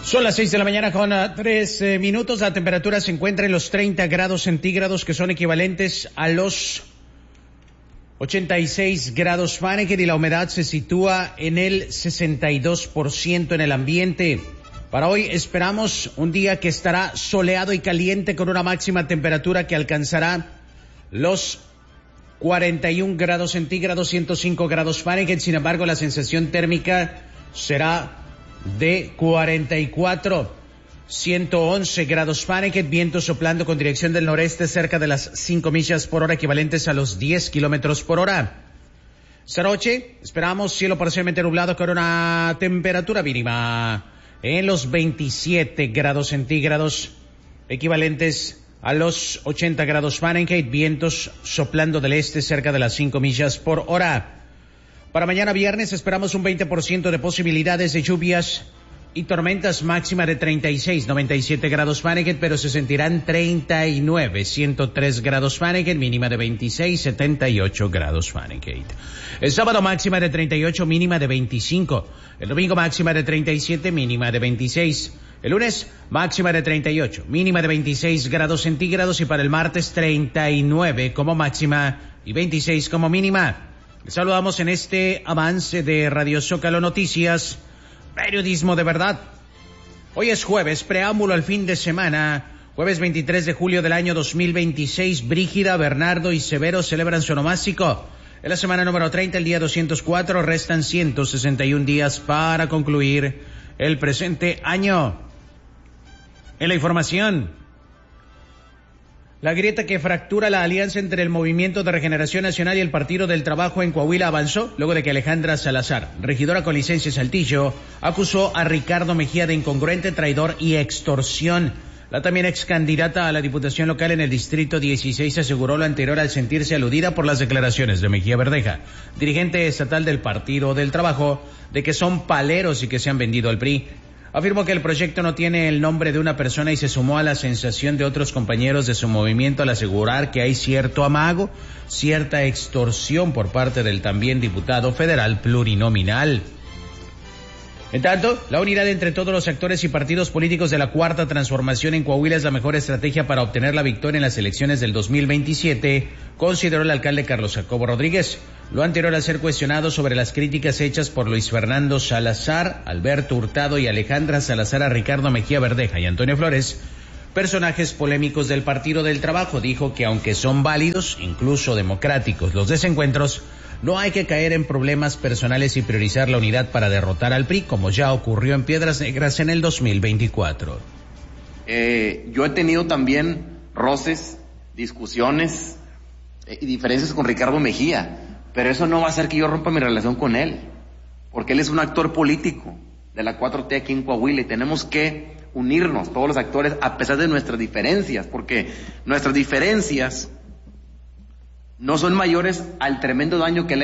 Son las 6 de la mañana con 3 minutos. La temperatura se encuentra en los 30 grados centígrados, que son equivalentes a los 86 grados Fahrenheit, y la humedad se sitúa en el 62% en el ambiente. Para hoy esperamos un día que estará soleado y caliente, con una máxima temperatura que alcanzará los 41 grados centígrados, 105 grados Fahrenheit. Sin embargo, la sensación térmica será de 44, 111 grados Fahrenheit, viento soplando con dirección del noreste cerca de las 5 millas por hora, equivalentes a los 10 kilómetros por hora. Esta noche esperamos cielo parcialmente nublado con una temperatura mínima en los 27 grados centígrados, equivalentes a los 80 grados Fahrenheit, vientos soplando del este cerca de las 5 millas por hora. Para mañana viernes esperamos un 20% de posibilidades de lluvias y tormentas, máxima de 36, 97 grados Fahrenheit, pero se sentirán 39, 103 grados Fahrenheit, mínima de 26, 78 grados Fahrenheit. El sábado máxima de 38, mínima de 25. El domingo máxima de 37, mínima de 26. El lunes máxima de 38, mínima de 26 grados centígrados, y para el martes 39 como máxima y 26 como mínima. Les saludamos en este avance de Radio Zócalo Noticias, periodismo de verdad. Hoy es jueves, preámbulo al fin de semana. Jueves 23 de julio del año 2026. Brígida, Bernardo y Severo celebran su onomástico. En la semana número 30, el día 204, restan 161 días para concluir el presente año. En la información, la grieta que fractura la alianza entre el Movimiento de Regeneración Nacional y el Partido del Trabajo en Coahuila avanzó luego de que Alejandra Salazar, regidora con licencia Saltillo, acusó a Ricardo Mejía de incongruente, traidor y extorsión. La también ex candidata a la diputación local en el distrito 16 aseguró lo anterior al sentirse aludida por las declaraciones de Mejía Verdeja, dirigente estatal del Partido del Trabajo, de que son paleros y que se han vendido al PRI. Afirmó que el proyecto no tiene el nombre de una persona y se sumó a la sensación de otros compañeros de su movimiento al asegurar que hay cierto amago, cierta extorsión por parte del también diputado federal plurinominal. En tanto, la unidad entre todos los actores y partidos políticos de la Cuarta Transformación en Coahuila es la mejor estrategia para obtener la victoria en las elecciones del 2027, consideró el alcalde Carlos Jacobo Rodríguez. Lo anterior al ser cuestionado sobre las críticas hechas por Luis Fernando Salazar, Alberto Hurtado y Alejandra Salazar a Ricardo Mejía Verdeja y Antonio Flores, personajes polémicos del Partido del Trabajo. Dijo que aunque son válidos, incluso democráticos, los desencuentros, no hay que caer en problemas personales y priorizar la unidad para derrotar al PRI, como ya ocurrió en Piedras Negras en el 2024. Yo he tenido también roces, discusiones y diferencias con Ricardo Mejía, pero eso no va a hacer que yo rompa mi relación con él, porque él es un actor político de la 4T aquí en Coahuila y tenemos que unirnos todos los actores a pesar de nuestras diferencias, porque nuestras diferencias no son mayores al tremendo daño que le